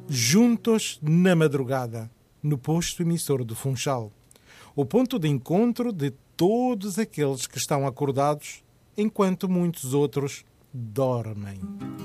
juntos na madrugada, no posto emissor do Funchal. O ponto de encontro de todos aqueles que estão acordados enquanto muitos outros dormem.